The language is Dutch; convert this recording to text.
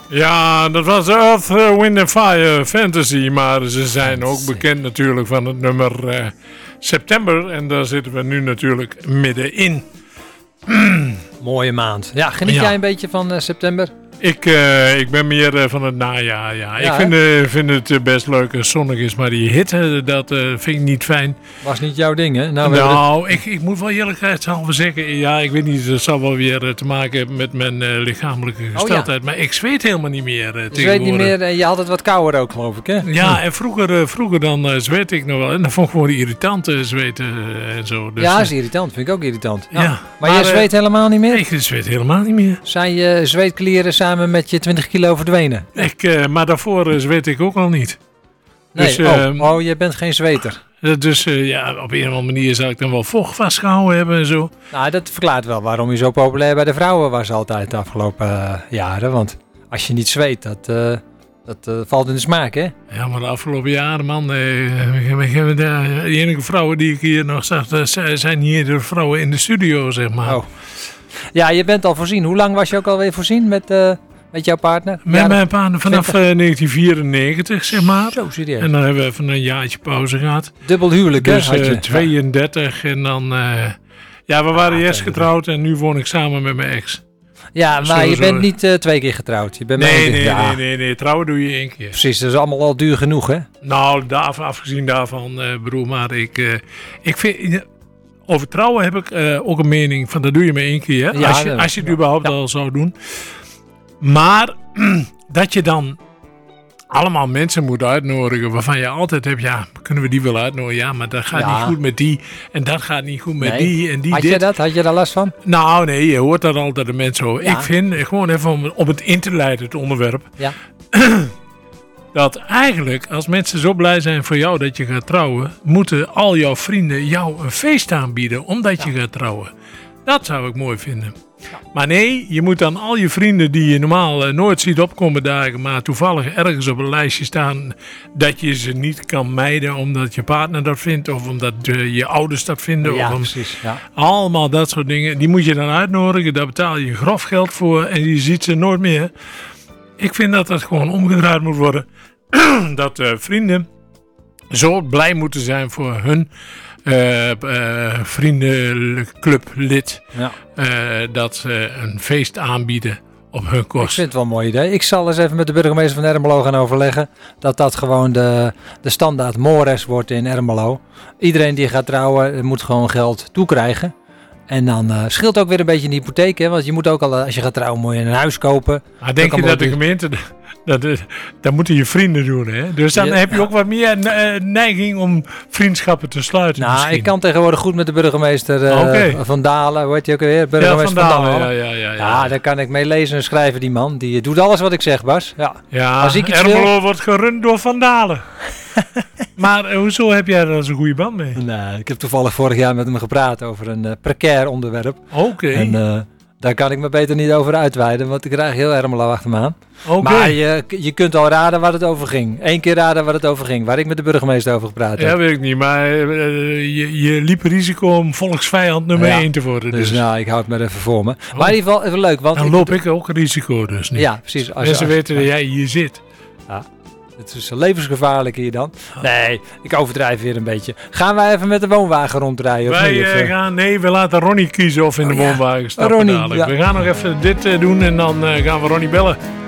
Ja, dat was Earth, Wind and Fire Fantasy. Maar ze zijn ook bekend natuurlijk van het nummer September. En daar zitten we nu natuurlijk middenin. Mooie maand. Ja, geniet jij een beetje van september? Ik ben meer van het najaar, ja. Ik vind het best leuk als zonnig is, maar die hitte, dat vind ik niet fijn. Was niet jouw ding, hè? Ik moet wel eerlijkheidshalve zeggen, ja, ik weet niet, dat zal wel weer te maken hebben met mijn lichamelijke gesteldheid, maar ik zweet helemaal niet meer Je zweet niet meer en je had het wat kouder ook, geloof ik, hè? Ja, en vroeger dan zweet ik nog wel, en dan vond ik gewoon irritant zweten en zo. Dus, ja, is irritant, vind ik ook irritant. Ja. Maar jij zweet helemaal niet meer? Ik zweet helemaal niet meer. Zijn je zweetklieren samen met je 20 kilo verdwenen? Maar daarvoor zweet ik ook al niet. Nee, Dus, je bent geen zweter. Dus op een of andere manier zou ik dan wel vocht vastgehouden hebben en zo. Nou, dat verklaart wel waarom je zo populair bij de vrouwen was altijd de afgelopen jaren. Want als je niet zweet, dat valt in de smaak, hè? Ja, maar de afgelopen jaren, man, de enige vrouwen die ik hier nog zag, zijn hier de vrouwen in de studio, zeg maar. Oh. Ja, je bent al voorzien. Hoe lang was je ook alweer voorzien met jouw partner? Met mijn partner vanaf 1994, zeg maar. Zo, serieus. En dan hebben we even een jaartje pauze gehad. Dubbel huwelijk, dus, hè? Dus 32 en dan... we waren eerst getrouwd en nu woon ik samen met mijn ex. Ja, maar je bent niet 2 keer getrouwd. Je bent nee. Trouwen doe je 1 keer. Precies, dat is allemaal al duur genoeg, hè? Nou, afgezien daarvan, broer, maar ik vind... Over trouwen heb ik ook een mening van, dat doe je maar 1 keer, hè? Ja, als je het überhaupt al zou doen. Maar dat je dan allemaal mensen moet uitnodigen waarvan je altijd hebt, ja, kunnen we die wel uitnodigen? Ja, maar dat gaat niet goed met die en dat gaat niet goed met die en die. Had je daar last van? Nou, nee, je hoort dat altijd de mensen over. Ja. Ik vind, gewoon even om het in te leiden, het onderwerp. Ja. Dat eigenlijk, als mensen zo blij zijn voor jou dat je gaat trouwen, moeten al jouw vrienden jou een feest aanbieden omdat je gaat trouwen. Dat zou ik mooi vinden. Ja. Maar nee, je moet dan al je vrienden die je normaal nooit ziet opkomen dagen, maar toevallig ergens op een lijstje staan, dat je ze niet kan mijden omdat je partner dat vindt of omdat je ouders dat vinden. Ja, of precies. Ja. Allemaal dat soort dingen. Die moet je dan uitnodigen, daar betaal je grof geld voor en je ziet ze nooit meer. Ik vind dat dat gewoon omgedraaid moet worden. Dat vrienden zo blij moeten zijn voor hun vriendenclublid. Ja. Dat ze een feest aanbieden op hun kost. Ik vind het wel een mooi idee. Ik zal eens even met de burgemeester van Ermelo gaan overleggen. Dat gewoon de standaard mores wordt in Ermelo. Iedereen die gaat trouwen moet gewoon geld toekrijgen. En dan scheelt ook weer een beetje een hypotheek. Hè? Want je moet ook al, als je gaat trouwen, moet je een huis kopen. Maar denk je dat de gemeente... Dat moeten je vrienden doen, hè? Dus dan heb je ook wat meer neiging om vriendschappen te sluiten. Nou, misschien. Ik kan tegenwoordig goed met de burgemeester Van Dalen. Hoe heet je ook weer? Burgemeester Van Dalen. Ja, daar kan ik mee lezen en schrijven, die man. Die doet alles wat ik zeg, Bas. Ja, Ermelo wordt gerund door Van Dalen. Maar hoezo heb jij daar zo'n goede band mee? Nou, ik heb toevallig vorig jaar met hem gepraat over een precair onderwerp. Oké. En daar kan ik me beter niet over uitweiden, want ik krijg heel Ermelo achter me aan. Maar je kunt al raden waar het over ging. 1 keer raden waar het over ging, waar ik met de burgemeester over gepraat heb. Ja, weet ik niet, maar je liep risico om volksvijand nummer 1 te worden. Dus nou, ik hou het maar even voor me. Maar in ieder geval even leuk. Want dan loop ik ook risico dus niet. Ja, precies. Mensen weten dat jij hier zit. Ja. Het is levensgevaarlijk hier dan. Nee, ik overdrijf weer een beetje. Gaan wij even met de woonwagen rondrijden? We laten Ronnie kiezen of in de woonwagen stappen dadelijk. Ja. We gaan nog even dit doen en dan gaan we Ronnie bellen.